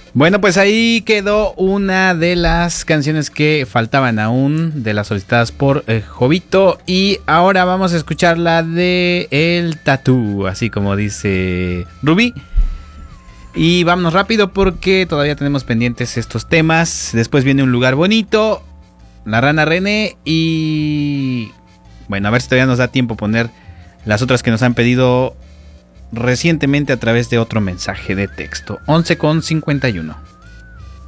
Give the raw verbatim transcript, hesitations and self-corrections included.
Bueno, pues ahí quedó una de las canciones que faltaban aún, de las solicitadas por eh, Jovito. Y ahora vamos a escuchar la de El Tatú, así como dice Rubí. Y vámonos rápido porque todavía tenemos pendientes estos temas. Después viene Un Lugar Bonito, La Rana René y... bueno, a ver si todavía nos da tiempo poner las otras que nos han pedido recientemente a través de otro mensaje de texto. once con cincuenta y uno.